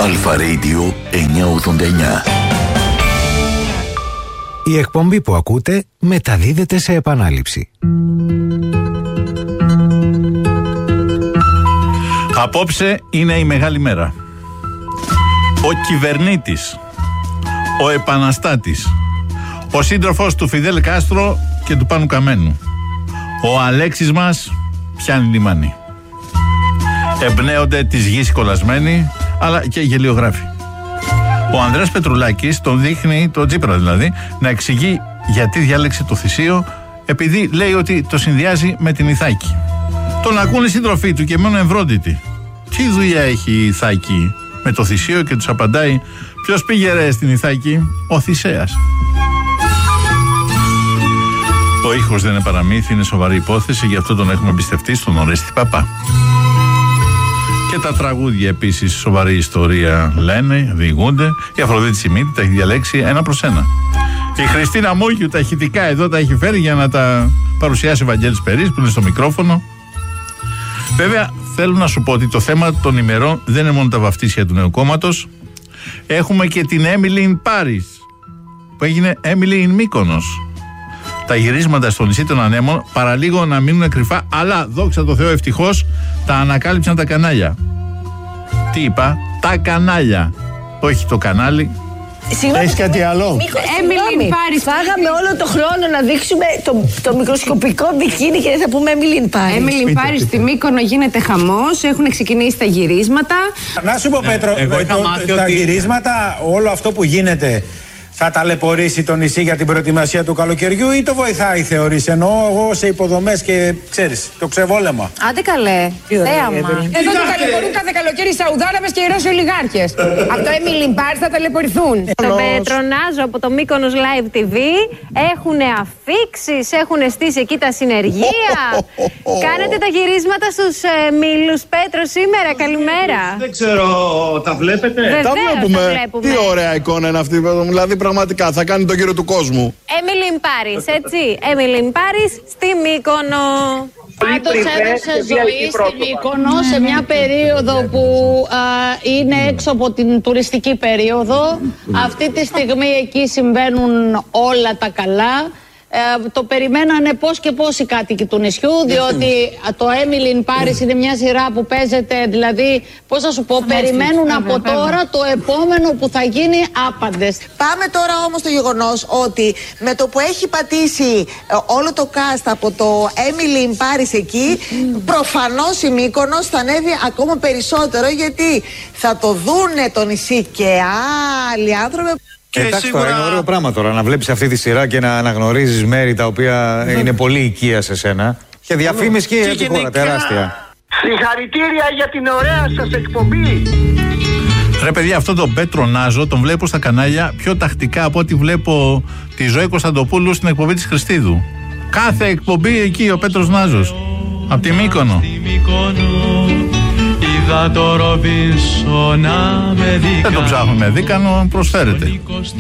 Αλφα Radio 989. Η εκπομπή που ακούτε μεταδίδεται σε επανάληψη. Απόψε είναι η μεγάλη μέρα. Ο κυβερνήτης, ο επαναστάτης, ο σύντροφος του Φιδέλ Κάστρο και του Πάνου Καμένου, ο Αλέξης μας πιάνει λιμάνι. Εμπνέονται της γης κολλασμένοι, αλλά και οι γελιογράφοι. Ο Ανδρέας Πετρουλάκης τον δείχνει, το Τσίπρα δηλαδή, να εξηγεί γιατί διάλεξε το Θησίο, επειδή λέει ότι το συνδυάζει με την Ιθάκη. Τον ακούνε οι σύντροφοί του και μένουν ευρώντιτοι. Τι δουλειά έχει η Ιθάκη με το Θησίο, και τους απαντάει: ποιος πήγε ρε στην Ιθάκη? Ο Θησέας. Ο ήχος δεν είναι παραμύθι, είναι σοβαρή υπόθεση, γι' αυτό τον έχουμε εμπιστευτεί στον Ορέστη Παπά. Και τα τραγούδια επίσης σοβαρή ιστορία λένε, διηγούνται. Η Αφροδίτη Σιμίτη τα έχει διαλέξει ένα προς ένα. Η Χριστίνα Μούγιου τα ηχητικά εδώ τα έχει φέρει για να τα παρουσιάσει ο Βαγγέλης Περής που είναι στο μικρόφωνο. Βέβαια θέλω να σου πω ότι το θέμα των ημερών δεν είναι μόνο τα βαφτίσια του νέου κόμματος. Έχουμε και την Emily in Paris που έγινε Emily in Μύκονος. Τα γυρίσματα στο νησί των Ανέμων παραλίγο να μείνουν κρυφά, αλλά δόξα τω Θεώ ευτυχώς τα ανακάλυψαν τα κανάλια. Τι είπα? Τα κανάλια. Όχι το κανάλι. Έχεις κάτι άλλο? Emily in Paris. Φάγαμε όλο το χρόνο να δείξουμε το μικροσκοπικό μπικίνι και δεν θα πούμε Emily in Paris. Emily in Paris στη Μύκονο γίνεται χαμός, έχουν ξεκινήσει τα γυρίσματα. Να σου πω Πέτρο, τα γυρίσματα, όλο αυτό που γίνεται, θα ταλαιπωρήσει το νησί για την προετοιμασία του καλοκαιριού ή το βοηθάει, θεωρείς? Εννοώ εγώ σε υποδομές και ξέρεις, το ξεβόλεμα. Άντε καλέ, θέαμα. Εδώ το ταλαιπωρούν κάθε καλοκαίρι οι Σαουδάραβες και οι Ρώσοι ολιγάρχες. Από το Emily in Paris θα ταλαιπωρηθούν. Το Πετρονάζο από το Μύκονος Live TV έχουν αφίξεις, έχουν στήσει εκεί τα συνεργεία. Κάνετε τα γυρίσματα στους Μήλους, Πέτρο, σήμερα? Καλημέρα. Δεν ξέρω, τα βλέπετε? Βεβαίως, τα βλέπουμε. Τι ωραία εικόνα είναι αυτή, δηλαδή πραγματικά θα κάνει τον γύρο του κόσμου. Emily in Paris, έτσι. Emily in Paris στη Μύκονο. Πάντως έδωσε ζωή στη Μύκονο σε μια περίοδο που είναι έξω από την τουριστική περίοδο. Αυτή τη στιγμή εκεί συμβαίνουν όλα τα καλά. Το περιμένανε πώς και πώς οι κάτοικοι του νησιού, διότι το Emily in Paris είναι μια σειρά που παίζεται, δηλαδή, πώς θα σου πω, περιμένουν από τώρα το επόμενο που θα γίνει άπαντες. Πάμε τώρα όμως στο γεγονός ότι με το που έχει πατήσει όλο το cast από το Emily in Paris εκεί, προφανώς η Μύκονος θα ανέβει ακόμα περισσότερο, γιατί θα το δούνε το νησί και άλλοι άνθρωποι. Εντάξει, τώρα είναι ωραίο πράγμα τώρα να βλέπεις αυτή τη σειρά και να αναγνωρίζεις μέρη τα οποία είναι πολύ οικία σε σένα. Και διαφήμιση και για τη χώρα, τεράστια. Συγχαρητήρια για την ωραία σας εκπομπή. Ρε παιδιά, αυτό τον Πέτρο Νάζο τον βλέπω στα κανάλια πιο τακτικά από ό,τι βλέπω τη Ζωή Κωνσταντοπούλου στην εκπομπή της Χριστίδου. Κάθε εκπομπή εκεί ο Πέτρος Νάζος. Από τη Μύκονο. Δεν το ψάχνουμε δίκανο, προσφέρεται.